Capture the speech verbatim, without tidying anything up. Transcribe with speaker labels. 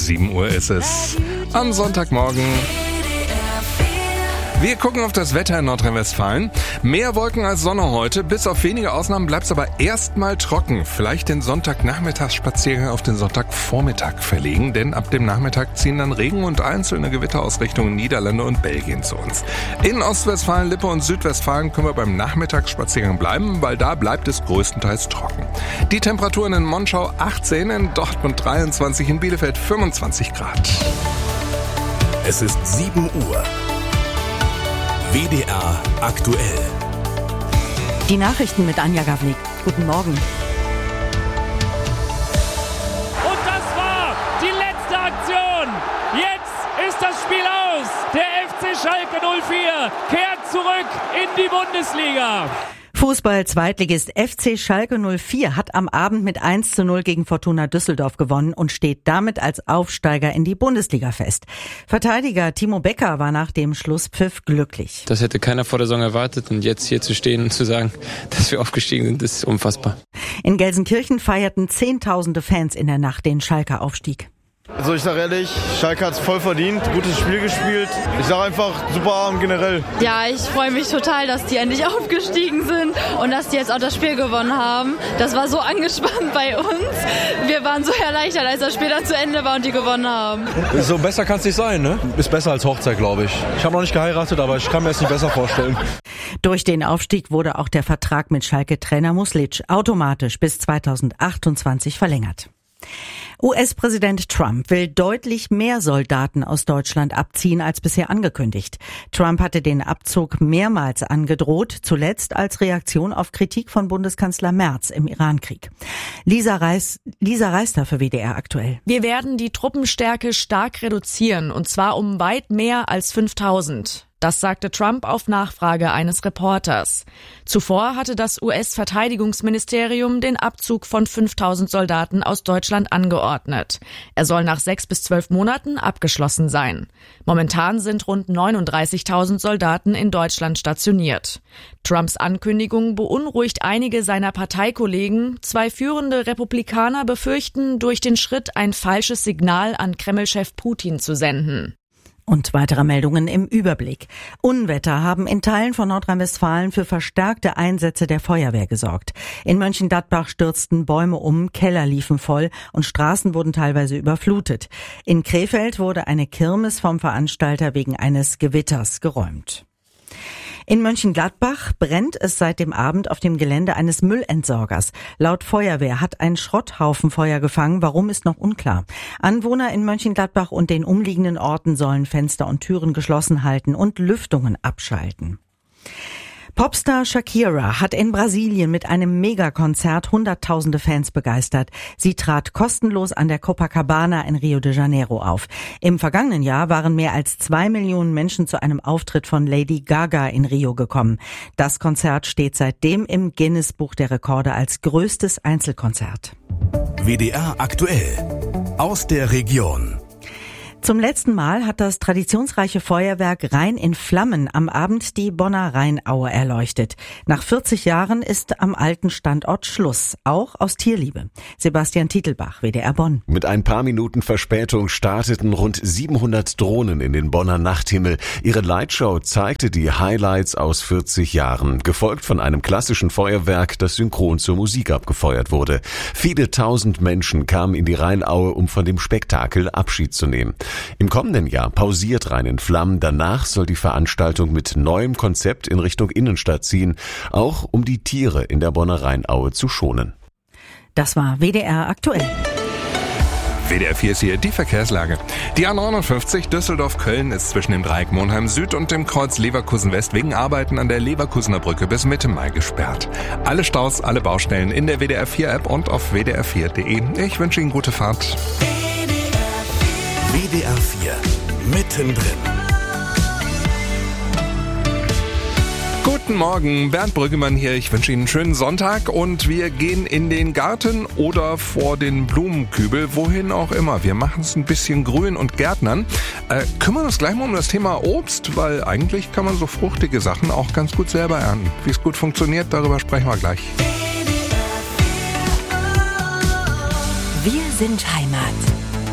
Speaker 1: sieben Uhr ist es. Am Sonntagmorgen. Wir gucken auf das Wetter in Nordrhein-Westfalen. Mehr Wolken als Sonne heute. Bis auf wenige Ausnahmen bleibt es aber erstmal trocken. Vielleicht den Sonntagnachmittagsspaziergang auf den Sonntagvormittag verlegen, denn ab dem Nachmittag ziehen dann Regen und einzelne Gewitter aus Richtung Niederlande und Belgien zu uns. In Ostwestfalen, Lippe und Südwestfalen können wir beim Nachmittagsspaziergang bleiben, weil da bleibt es größtenteils trocken. Die Temperaturen in Monschau achtzehn, in Dortmund dreiundzwanzig, in Bielefeld fünfundzwanzig Grad.
Speaker 2: Es ist sieben Uhr. W D R aktuell.
Speaker 3: Die Nachrichten mit Anja Gawlik. Guten Morgen.
Speaker 4: Und das war die letzte Aktion. Jetzt ist das Spiel aus. Der F C Schalke null vier kehrt zurück in die Bundesliga.
Speaker 3: Fußball-Zweitligist F C Schalke null vier hat am Abend mit eins zu null gegen Fortuna Düsseldorf gewonnen und steht damit als Aufsteiger in die Bundesliga fest. Verteidiger Timo Becker war nach dem Schlusspfiff glücklich.
Speaker 5: Das hätte keiner vor der Saison erwartet und jetzt hier zu stehen und zu sagen, dass wir aufgestiegen sind, ist unfassbar.
Speaker 3: In Gelsenkirchen feierten Zehntausende Fans in der Nacht den Schalker Aufstieg.
Speaker 6: Also ich sage ehrlich, Schalke hat es voll verdient, gutes Spiel gespielt. Ich sage einfach, super Abend generell.
Speaker 7: Ja, ich freue mich total, dass die endlich aufgestiegen sind und dass die jetzt auch das Spiel gewonnen haben. Das war so angespannt bei uns. Wir waren so erleichtert, als das Spiel dann zu Ende war und die gewonnen haben.
Speaker 8: So besser kann es nicht sein, ne? Ist besser als Hochzeit, glaube ich. Ich habe noch nicht geheiratet, aber ich kann mir es nicht besser vorstellen.
Speaker 3: Durch den Aufstieg wurde auch der Vertrag mit Schalke-Trainer Muslic automatisch bis zweitausendachtundzwanzig verlängert. U S-Präsident Trump will deutlich mehr Soldaten aus Deutschland abziehen als bisher angekündigt. Trump hatte den Abzug mehrmals angedroht, zuletzt als Reaktion auf Kritik von Bundeskanzler Merz im Irankrieg. Lisa Reis, Lisa Reister für W D R aktuell.
Speaker 9: Wir werden die Truppenstärke stark reduzieren, und zwar um weit mehr als fünftausend. Das sagte Trump auf Nachfrage eines Reporters. Zuvor hatte das U S-Verteidigungsministerium den Abzug von fünftausend Soldaten aus Deutschland angeordnet. Er soll nach sechs bis zwölf Monaten abgeschlossen sein. Momentan sind rund neununddreißigtausend Soldaten in Deutschland stationiert. Trumps Ankündigung beunruhigt einige seiner Parteikollegen. Zwei führende Republikaner befürchten, durch den Schritt ein falsches Signal an Kreml-Chef Putin zu senden.
Speaker 3: Und weitere Meldungen im Überblick. Unwetter haben in Teilen von Nordrhein-Westfalen für verstärkte Einsätze der Feuerwehr gesorgt. In Mönchengladbach stürzten Bäume um, Keller liefen voll und Straßen wurden teilweise überflutet. In Krefeld wurde eine Kirmes vom Veranstalter wegen eines Gewitters geräumt. In Mönchengladbach brennt es seit dem Abend auf dem Gelände eines Müllentsorgers. Laut Feuerwehr hat ein Schrotthaufen Feuer gefangen. Warum, ist noch unklar. Anwohner in Mönchengladbach und den umliegenden Orten sollen Fenster und Türen geschlossen halten und Lüftungen abschalten. Popstar Shakira hat in Brasilien mit einem Megakonzert hunderttausende Fans begeistert. Sie trat kostenlos an der Copacabana in Rio de Janeiro auf. Im vergangenen Jahr waren mehr als zwei Millionen Menschen zu einem Auftritt von Lady Gaga in Rio gekommen. Das Konzert steht seitdem im Guinness-Buch der Rekorde als größtes Einzelkonzert.
Speaker 2: W D R aktuell. Aus der Region.
Speaker 3: Zum letzten Mal hat das traditionsreiche Feuerwerk Rhein in Flammen am Abend die Bonner Rheinaue erleuchtet. Nach vierzig Jahren ist am alten Standort Schluss, auch aus Tierliebe. Sebastian Titelbach, W D R Bonn.
Speaker 10: Mit ein paar Minuten Verspätung starteten rund siebenhundert Drohnen in den Bonner Nachthimmel. Ihre Lightshow zeigte die Highlights aus vierzig Jahren, gefolgt von einem klassischen Feuerwerk, das synchron zur Musik abgefeuert wurde. Viele tausend Menschen kamen in die Rheinaue, um von dem Spektakel Abschied zu nehmen. Im kommenden Jahr pausiert Rhein in Flammen. Danach soll die Veranstaltung mit neuem Konzept in Richtung Innenstadt ziehen, auch um die Tiere in der Bonner Rheinaue zu schonen.
Speaker 3: Das war W D R aktuell.
Speaker 1: W D R vier ist hier die Verkehrslage. Die A neunundfünfzig Düsseldorf-Köln ist zwischen dem Dreieck Monheim Süd und dem Kreuz Leverkusen West wegen Arbeiten an der Leverkusener Brücke bis Mitte Mai gesperrt. Alle Staus, alle Baustellen in der W D R vier App und auf w d r vier punkt d e. Ich wünsche Ihnen gute Fahrt.
Speaker 2: W D R vier, mittendrin.
Speaker 1: Guten Morgen, Bernd Brüggemann hier. Ich wünsche Ihnen einen schönen Sonntag und wir gehen in den Garten oder vor den Blumenkübel, wohin auch immer. Wir machen es ein bisschen grün und gärtnern. Äh, kümmern uns gleich mal um das Thema Obst, weil eigentlich kann man so fruchtige Sachen auch ganz gut selber ernten. Wie es gut funktioniert, darüber sprechen wir gleich.
Speaker 3: Wir sind Heimat.